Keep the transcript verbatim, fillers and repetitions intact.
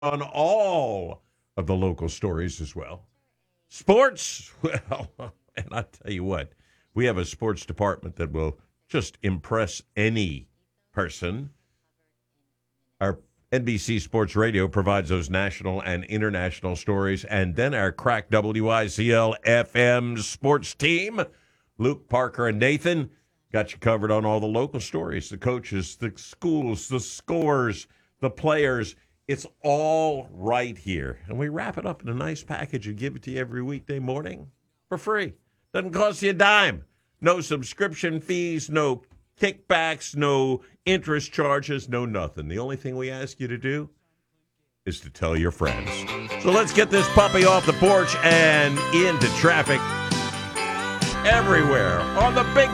on all of the local stories as well. Sports, well, and I tell you what, we have a sports department that will just impress any person. Our N B C Sports Radio provides those national and international stories, and then our crack W I Z L F M sports team, Luke, Parker, and Nathan, got you covered on all the local stories, the coaches, the schools, the scores, the players. It's all right here. And we wrap it up in a nice package and give it to you every weekday morning for free. Doesn't cost you a dime. No subscription fees, no kickbacks, no interest charges, no nothing. The only thing we ask you to do is to tell your friends. So let's get this puppy off the porch and into traffic everywhere on the big